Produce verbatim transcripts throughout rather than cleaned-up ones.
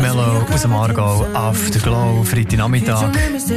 Mello aus dem Aargau, After Glow, Freitagnachmittag.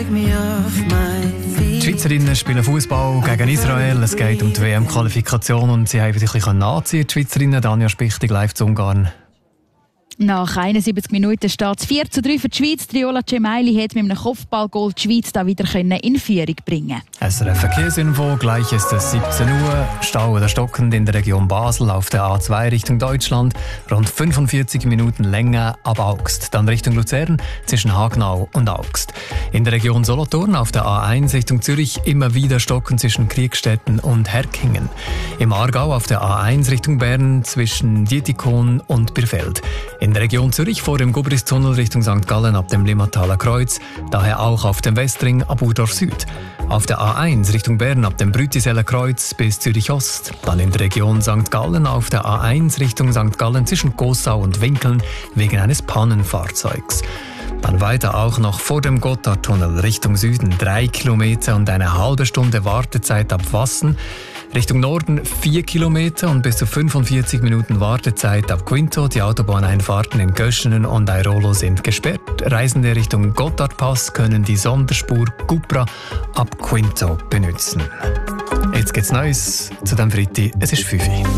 Die Schweizerinnen spielen Fußball gegen Israel. Es geht um die W M-Qualifikation und sie haben sich ein bisschen nachziehen, die Schweizerinnen. Danja Spichtig, live zu Ungarn. Nach einundsiebzig Minuten steht es vier zu drei für die Schweiz. Triola Cemaili hat mit einem Kopfballgoal die Schweiz da wieder in Führung bringen. S R F Verkehrsinfo, gleich ist es siebzehn Uhr. Stau oder stockend in der Region Basel auf der A zwei Richtung Deutschland. Rund fünfundvierzig Minuten länger ab Augst. Dann Richtung Luzern zwischen Hagenau und Augst. In der Region Solothurn auf der A eins Richtung Zürich immer wieder stockend zwischen Kriegstetten und Herkingen. Im Aargau auf der A eins Richtung Bern zwischen Dietikon und Birfeld. In der Region Zürich vor dem Gubristunnel Richtung Sankt Gallen ab dem Limmataler Kreuz, daher auch auf dem Westring ab Urdorf Süd. Auf der A eins Richtung Bern ab dem Brütiseller Kreuz bis Zürich Ost. Dann in der Region Sankt Gallen auf der A eins Richtung Sankt Gallen zwischen Gossau und Winkeln wegen eines Pannenfahrzeugs. Dann weiter auch noch vor dem Gotthardtunnel Richtung Süden drei Kilometer und eine halbe Stunde Wartezeit ab Wassen. Richtung Norden vier Kilometer und bis zu fünfundvierzig Minuten Wartezeit ab Quinto. Die Autobahneinfahrten in Göschenen und Airolo sind gesperrt. Reisende Richtung Gotthardpass können die Sonderspur Cupra ab Quinto benutzen. Jetzt geht's Neues zu dem Freitag. Es ist fünf Uhr.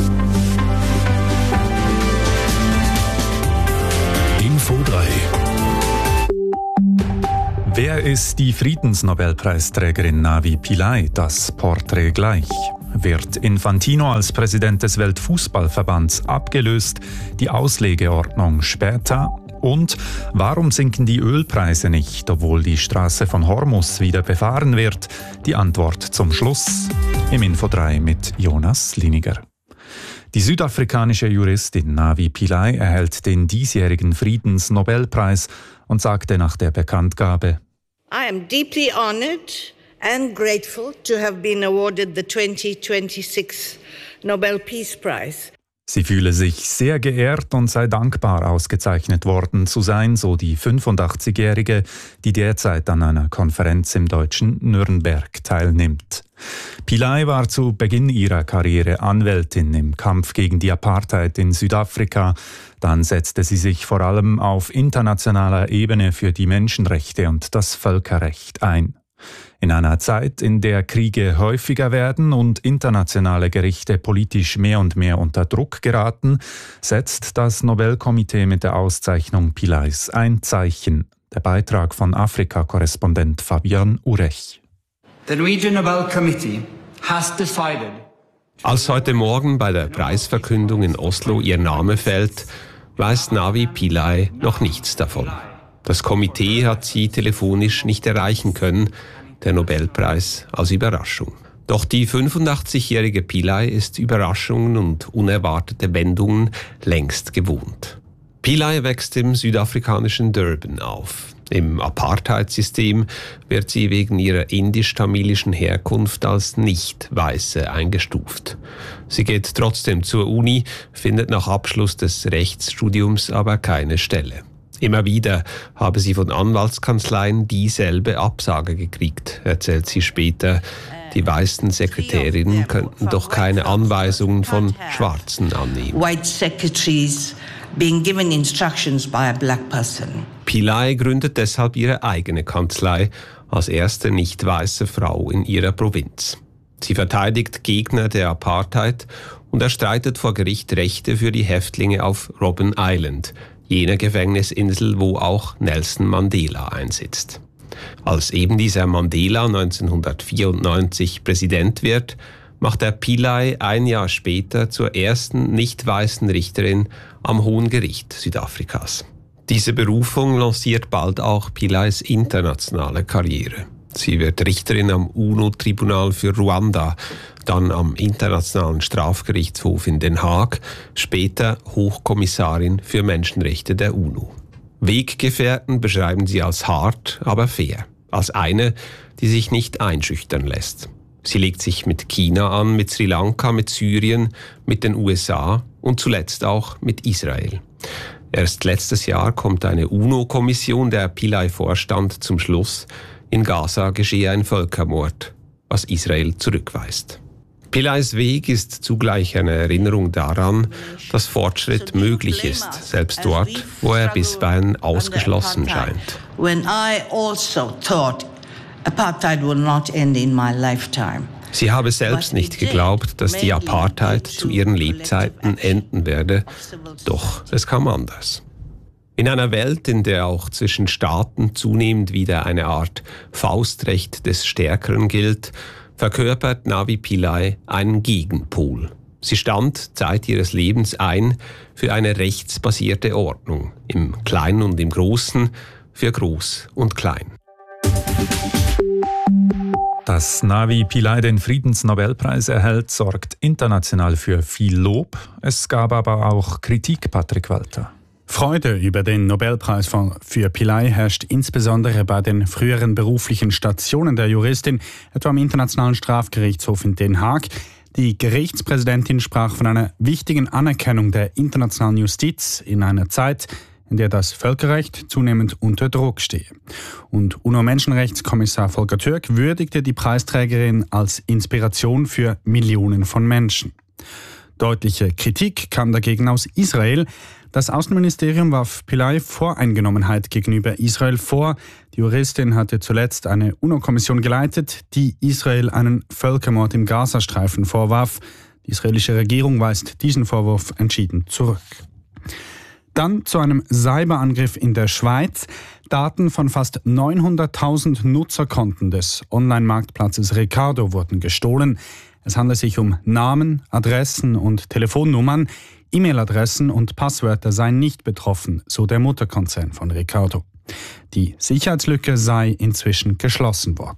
Info drei. Wer ist die Friedensnobelpreisträgerin Navi Pillay? Das Porträt gleich. Wird Infantino als Präsident des Weltfußballverbands abgelöst? Die Auslegeordnung später. Und warum sinken die Ölpreise nicht, obwohl die Straße von Hormuz wieder befahren wird? Die Antwort zum Schluss im Info drei mit Jonas Liniger. Die südafrikanische Juristin Navi Pillay erhält den diesjährigen Friedensnobelpreis und sagte nach der Bekanntgabe: I am deeply honored and grateful to have been awarded the twenty twenty-six Nobel Peace Prize. Sie fühle sich sehr geehrt und sei dankbar, ausgezeichnet worden zu sein, so die fünfundachtzigjährige, die derzeit an einer Konferenz im deutschen Nürnberg teilnimmt. Pillay war zu Beginn ihrer Karriere Anwältin im Kampf gegen die Apartheid in Südafrika. Dann setzte sie sich vor allem auf internationaler Ebene für die Menschenrechte und das Völkerrecht ein. In einer Zeit, in der Kriege häufiger werden und internationale Gerichte politisch mehr und mehr unter Druck geraten, setzt das Nobelkomitee mit der Auszeichnung Pillays ein Zeichen. Der Beitrag von Afrika-Korrespondent Fabian Urech. The Norwegian Nobel Committee has decided. Als heute Morgen bei der Preisverkündung in Oslo ihr Name fällt, weiß Navi Pillay noch nichts davon. Das Komitee hat sie telefonisch nicht erreichen können, der Nobelpreis als Überraschung. Doch die fünfundachtzigjährige Pillay ist Überraschungen und unerwartete Wendungen längst gewohnt. Pillay wächst im südafrikanischen Durban auf. Im Apartheid-System wird sie wegen ihrer indisch-tamilischen Herkunft als Nicht-Weiße eingestuft. Sie geht trotzdem zur Uni, findet nach Abschluss des Rechtsstudiums aber keine Stelle. Immer wieder habe sie von Anwaltskanzleien dieselbe Absage gekriegt, erzählt sie später. Die weißen Sekretärinnen könnten doch keine Anweisungen von Schwarzen annehmen. White secretaries being given instructions by a black person. Pillay gründet deshalb ihre eigene Kanzlei als erste nicht weiße Frau in ihrer Provinz. Sie verteidigt Gegner der Apartheid und erstreitet vor Gericht Rechte für die Häftlinge auf Robben Island, jener Gefängnisinsel, wo auch Nelson Mandela einsitzt. Als eben dieser Mandela neunzehnhundertvierundneunzig Präsident wird, macht er Pillay ein Jahr später zur ersten nicht-weißen Richterin am Hohen Gericht Südafrikas. Diese Berufung lanciert bald auch Pillays internationale Karriere. Sie wird Richterin am UNO-Tribunal für Ruanda, dann am Internationalen Strafgerichtshof in Den Haag, später Hochkommissarin für Menschenrechte der UNO. Weggefährten beschreiben sie als hart, aber fair, als eine, die sich nicht einschüchtern lässt. Sie legt sich mit China an, mit Sri Lanka, mit Syrien, mit den U S A und zuletzt auch mit Israel. Erst letztes Jahr kommt eine UNO-Kommission, der Pillay vorstand, zum Schluss, in Gaza geschehe ein Völkermord, was Israel zurückweist. Pillais Weg ist zugleich eine Erinnerung daran, dass Fortschritt möglich ist, selbst dort, wo er bisweilen ausgeschlossen scheint. When I also thought apartheid will not end in my lifetime. Sie habe selbst nicht geglaubt, dass die Apartheid zu ihren Lebzeiten enden werde, doch es kam anders. In einer Welt, in der auch zwischen Staaten zunehmend wieder eine Art Faustrecht des Stärkeren gilt, verkörpert Navi Pillay einen Gegenpol. Sie stand Zeit ihres Lebens ein für eine rechtsbasierte Ordnung, im Kleinen und im Großen, für Groß und Klein. Dass Navi Pillay den Friedensnobelpreis erhält, sorgt international für viel Lob. Es gab aber auch Kritik, Patrick Walter. Freude über den Nobelpreis für Pillay herrscht insbesondere bei den früheren beruflichen Stationen der Juristin, etwa am Internationalen Strafgerichtshof in Den Haag. Die Gerichtspräsidentin sprach von einer wichtigen Anerkennung der internationalen Justiz in einer Zeit, in der das Völkerrecht zunehmend unter Druck stehe. Und UNO-Menschenrechtskommissar Volker Türk würdigte die Preisträgerin als Inspiration für Millionen von Menschen. Deutliche Kritik kam dagegen aus Israel. Das Außenministerium warf Pillay Voreingenommenheit gegenüber Israel vor. Die Juristin hatte zuletzt eine UNO-Kommission geleitet, die Israel einen Völkermord im Gazastreifen vorwarf. Die israelische Regierung weist diesen Vorwurf entschieden zurück. Dann zu einem Cyberangriff in der Schweiz. Daten von fast neunhunderttausend Nutzerkonten des Online-Marktplatzes Ricardo wurden gestohlen. Es handelt sich um Namen, Adressen und Telefonnummern. E-Mail-Adressen und Passwörter seien nicht betroffen, so der Mutterkonzern von Ricardo. Die Sicherheitslücke sei inzwischen geschlossen worden.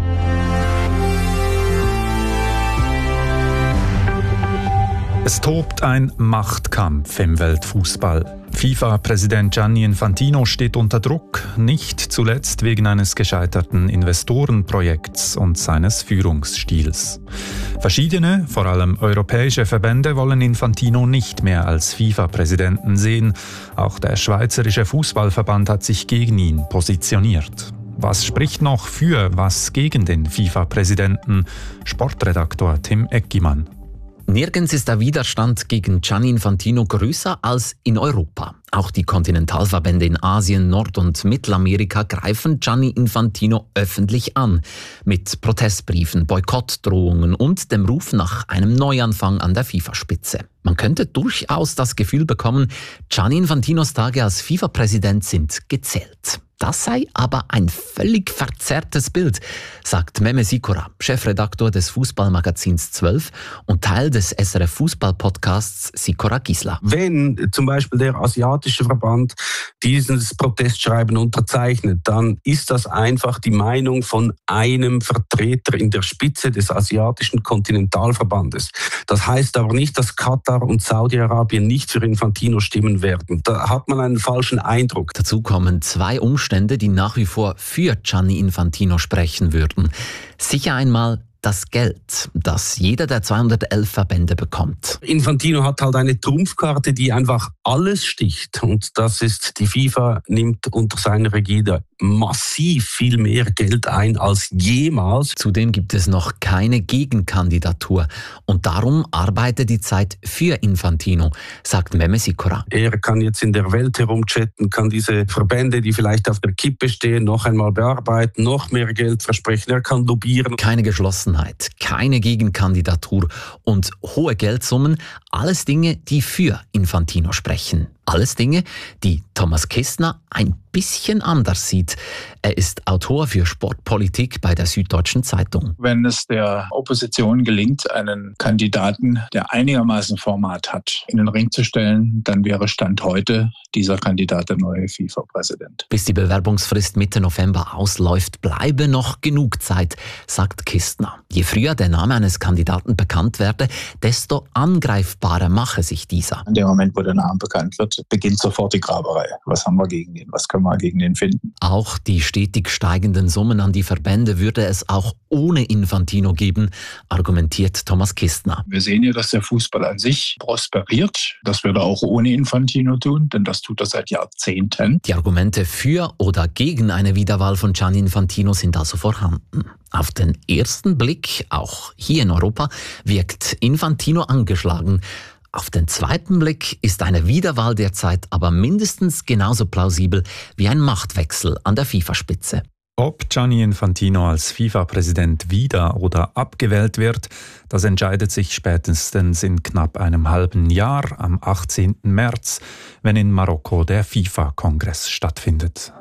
Es tobt ein Machtkampf im Weltfußball. FIFA-Präsident Gianni Infantino steht unter Druck, nicht zuletzt wegen eines gescheiterten Investorenprojekts und seines Führungsstils. Verschiedene, vor allem europäische Verbände wollen Infantino nicht mehr als FIFA-Präsidenten sehen. Auch der Schweizerische Fußballverband hat sich gegen ihn positioniert. Was spricht noch für, was gegen den FIFA-Präsidenten? Sportredaktor Tim Eckimann. Nirgends ist der Widerstand gegen Gianni Infantino größer als in Europa. Auch die Kontinentalverbände in Asien, Nord- und Mittelamerika greifen Gianni Infantino öffentlich an. Mit Protestbriefen, Boykottdrohungen und dem Ruf nach einem Neuanfang an der FIFA-Spitze. Man könnte durchaus das Gefühl bekommen, Gianni Infantinos Tage als FIFA-Präsident sind gezählt. Das sei aber ein völlig verzerrtes Bild, sagt Meme Sikora, Chefredaktor des Fußballmagazins zwölf und Teil des S R F-Fußball-Podcasts Sikora Gisla. Wenn zum Beispiel der asiatische Verband dieses Protestschreiben unterzeichnet, dann ist das einfach die Meinung von einem Vertreter in der Spitze des asiatischen Kontinentalverbandes. Das heißt aber nicht, dass Katar und Saudi-Arabien nicht für Infantino stimmen werden. Da hat man einen falschen Eindruck. Dazu kommen zwei Umstände, die nach wie vor für Gianni Infantino sprechen würden. Sicher einmal das Geld, das jeder der zweihundertelf Verbände bekommt. Infantino hat halt eine Trumpfkarte, die einfach alles sticht. Und das ist, die FIFA nimmt unter seiner Ägide massiv viel mehr Geld ein als jemals. Zudem gibt es noch keine Gegenkandidatur. Und darum arbeitet die Zeit für Infantino, sagt Meme Sikora. Er kann jetzt in der Welt herumchatten, kann diese Verbände, die vielleicht auf der Kippe stehen, noch einmal bearbeiten, noch mehr Geld versprechen. Er kann lobbyieren. Keine Geschlossenheit, keine Gegenkandidatur und hohe Geldsummen. Alles Dinge, die für Infantino sprechen. Alles Dinge, die Thomas Kistner ein bisschen anders sieht. Er ist Autor für Sportpolitik bei der Süddeutschen Zeitung. Wenn es der Opposition gelingt, einen Kandidaten, der einigermaßen Format hat, in den Ring zu stellen, dann wäre Stand heute dieser Kandidat der neue FIFA-Präsident. Bis die Bewerbungsfrist Mitte November ausläuft, bleibe noch genug Zeit, sagt Kistner. Je früher der Name eines Kandidaten bekannt werde, desto angreifbarer mache sich dieser. In dem Moment, wo der Name bekannt wird, beginnt sofort die Graberei. Was haben wir gegen ihn? Was können mal gegen den finden. Auch die stetig steigenden Summen an die Verbände würde es auch ohne Infantino geben, argumentiert Thomas Kistner. Wir sehen ja, dass der Fußball an sich prosperiert. Das würde er auch ohne Infantino tun, denn das tut er seit Jahrzehnten. Die Argumente für oder gegen eine Wiederwahl von Gianni Infantino sind also vorhanden. Auf den ersten Blick, auch hier in Europa, wirkt Infantino angeschlagen. Auf den zweiten Blick ist eine Wiederwahl derzeit aber mindestens genauso plausibel wie ein Machtwechsel an der FIFA-Spitze. Ob Gianni Infantino als FIFA-Präsident wieder oder abgewählt wird, das entscheidet sich spätestens in knapp einem halben Jahr am achtzehnten März, wenn in Marokko der FIFA-Kongress stattfindet.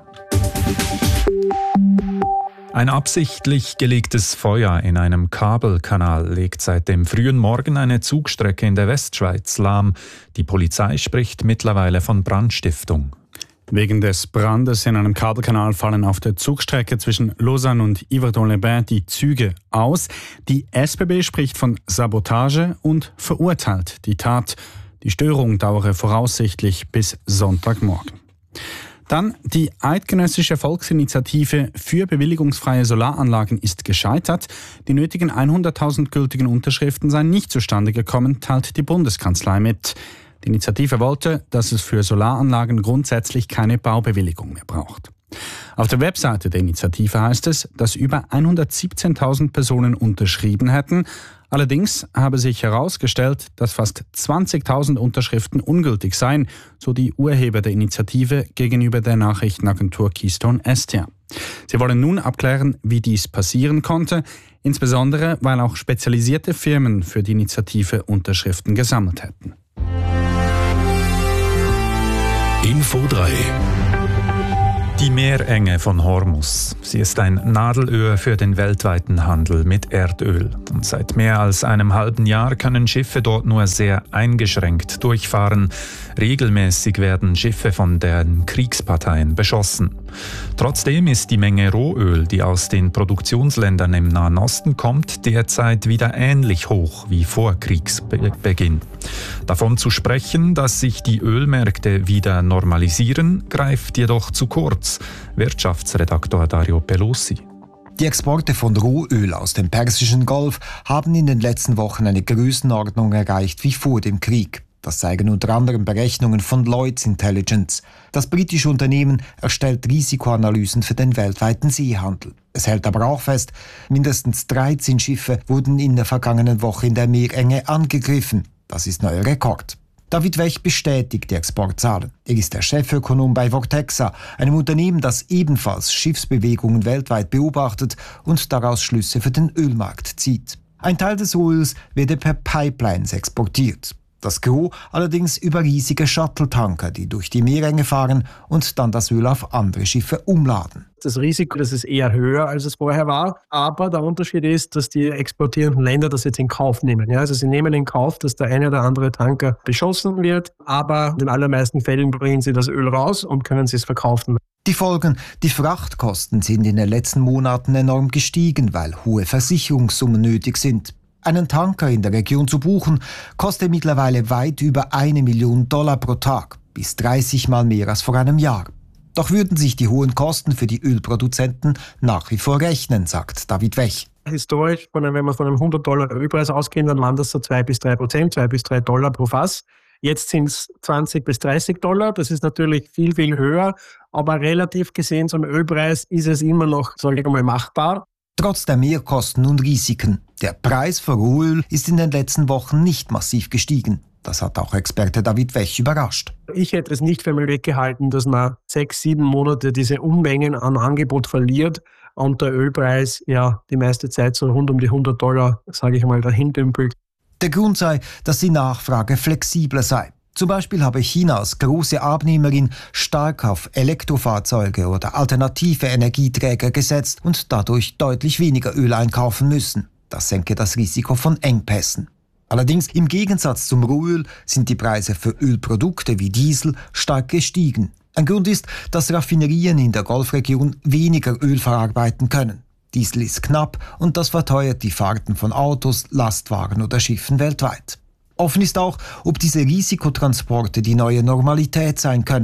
Ein absichtlich gelegtes Feuer in einem Kabelkanal legt seit dem frühen Morgen eine Zugstrecke in der Westschweiz lahm. Die Polizei spricht mittlerweile von Brandstiftung. Wegen des Brandes in einem Kabelkanal fallen auf der Zugstrecke zwischen Lausanne und Yverdon-les-Bains die Züge aus. Die S B B spricht von Sabotage und verurteilt die Tat. Die Störung dauere voraussichtlich bis Sonntagmorgen. Dann die Eidgenössische Volksinitiative für bewilligungsfreie Solaranlagen ist gescheitert. Die nötigen hunderttausend gültigen Unterschriften seien nicht zustande gekommen, teilt die Bundeskanzlei mit. Die Initiative wollte, dass es für Solaranlagen grundsätzlich keine Baubewilligung mehr braucht. Auf der Webseite der Initiative heißt es, dass über hundertsiebzehntausend Personen unterschrieben hätten. Allerdings habe sich herausgestellt, dass fast zwanzigtausend Unterschriften ungültig seien, so die Urheber der Initiative gegenüber der Nachrichtenagentur Keystone S T A. Sie wollen nun abklären, wie dies passieren konnte, insbesondere weil auch spezialisierte Firmen für die Initiative Unterschriften gesammelt hätten. Info drei. Die Meerenge von Hormuz. Sie ist ein Nadelöhr für den weltweiten Handel mit Erdöl. Und seit mehr als einem halben Jahr können Schiffe dort nur sehr eingeschränkt durchfahren. Regelmäßig werden Schiffe von den Kriegsparteien beschossen. Trotzdem ist die Menge Rohöl, die aus den Produktionsländern im Nahen Osten kommt, derzeit wieder ähnlich hoch wie vor Kriegsbeginn. Davon zu sprechen, dass sich die Ölmärkte wieder normalisieren, greift jedoch zu kurz. Wirtschaftsredaktor Dario Pelosi. Die Exporte von Rohöl aus dem Persischen Golf haben in den letzten Wochen eine Größenordnung erreicht wie vor dem Krieg. Das zeigen unter anderem Berechnungen von Lloyds Intelligence. Das britische Unternehmen erstellt Risikoanalysen für den weltweiten Seehandel. Es hält aber auch fest, mindestens dreizehn Schiffe wurden in der vergangenen Woche in der Meerenge angegriffen. Das ist neuer Rekord. David Wech bestätigt die Exportzahlen. Er ist der Chefökonom bei Vortexa, einem Unternehmen, das ebenfalls Schiffsbewegungen weltweit beobachtet und daraus Schlüsse für den Ölmarkt zieht. Ein Teil des Öls werde per Pipelines exportiert. Das Gros allerdings über riesige Shuttle-Tanker, die durch die Meerenge fahren und dann das Öl auf andere Schiffe umladen. Das Risiko, das ist eher höher, als es vorher war. Aber der Unterschied ist, dass die exportierenden Länder das jetzt in Kauf nehmen. Ja, also sie nehmen in Kauf, dass der eine oder andere Tanker beschossen wird. Aber in den allermeisten Fällen bringen sie das Öl raus und können es verkaufen. Die Folgen: Die Frachtkosten sind in den letzten Monaten enorm gestiegen, weil hohe Versicherungssummen nötig sind. Einen Tanker in der Region zu buchen, kostet mittlerweile weit über eine Million Dollar pro Tag, bis dreißig Mal mehr als vor einem Jahr. Doch würden sich die hohen Kosten für die Ölproduzenten nach wie vor rechnen, sagt David Wech. Historisch, wenn wir von einem hundert Dollar Ölpreis ausgehen, dann waren das so zwei bis drei Prozent, zwei bis drei Dollar pro Fass. Jetzt sind es zwanzig bis dreißig Dollar. Das ist natürlich viel, viel höher. Aber relativ gesehen zum Ölpreis ist es immer noch, sage ich mal, machbar. Trotz der Mehrkosten und Risiken. Der Preis für Rohöl ist in den letzten Wochen nicht massiv gestiegen. Das hat auch Experte David Wech überrascht. Ich hätte es nicht für möglich gehalten, dass man sechs, sieben Monate diese Unmengen an Angebot verliert und der Ölpreis ja die meiste Zeit so rund um die hundert Dollar, sage ich mal, dahin dümpelt. Der Grund sei, dass die Nachfrage flexibler sei. Zum Beispiel habe China als große Abnehmerin stark auf Elektrofahrzeuge oder alternative Energieträger gesetzt und dadurch deutlich weniger Öl einkaufen müssen. Das senke das Risiko von Engpässen. Allerdings im Gegensatz zum Rohöl sind die Preise für Ölprodukte wie Diesel stark gestiegen. Ein Grund ist, dass Raffinerien in der Golfregion weniger Öl verarbeiten können. Diesel ist knapp und das verteuert die Fahrten von Autos, Lastwagen oder Schiffen weltweit. Offen ist auch, ob diese Risikotransporte die neue Normalität sein können.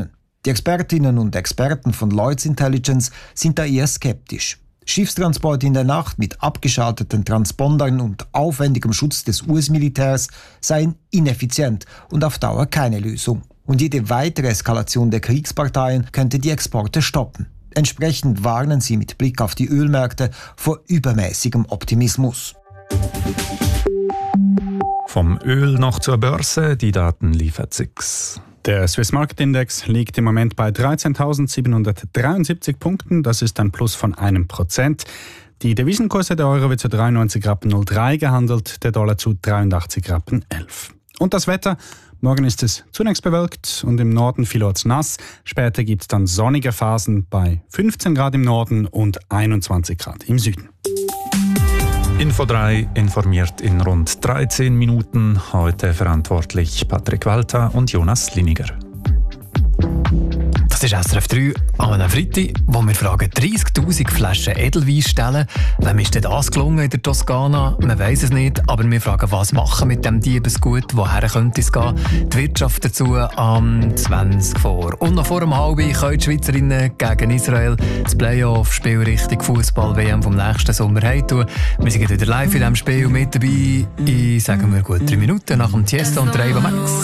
Die Expertinnen und Experten von Lloyds Intelligence sind da eher skeptisch. Schiffstransporte in der Nacht mit abgeschalteten Transpondern und aufwendigem Schutz des U S-Militärs seien ineffizient und auf Dauer keine Lösung. Und jede weitere Eskalation der Kriegsparteien könnte die Exporte stoppen. Entsprechend warnen sie mit Blick auf die Ölmärkte vor übermäßigem Optimismus. Vom Öl noch zur Börse, die Daten liefert Six. Der Swiss Market Index liegt im Moment bei dreizehntausendsiebenhundertdreiundsiebzig Punkten. Das ist ein Plus von einem Prozent. Die Devisenkurse, der Euro wird zu dreiundneunzig Rappen null drei gehandelt, der Dollar zu dreiundachtzig Rappen elf. Und das Wetter? Morgen ist es zunächst bewölkt und im Norden vielorts nass. Später gibt es dann sonnige Phasen bei fünfzehn Grad im Norden und einundzwanzig Grad im Süden. Info drei informiert in rund dreizehn Minuten. Heute verantwortlich Patrick Walter und Jonas Liniger. Das ist S R F drei an einem Freitag, wo wir fragen dreissigtausend Flaschen Edelwein stellen. Wem ist denn das gelungen in der Toskana? Man weiss es nicht, aber wir fragen, was machen mit dem Diebesgut? Woher könnte es gehen? Die Wirtschaft dazu am zwanzig vor. Und noch vor dem Halben können die Schweizerinnen gegen Israel das Playoff-Spiel Richtung Fußball-W M vom nächsten Sommer heimtun. Wir sind wieder live in diesem Spiel mit dabei. Ich sage mir gut drei Minuten nach dem Tiesto und der Eva Max.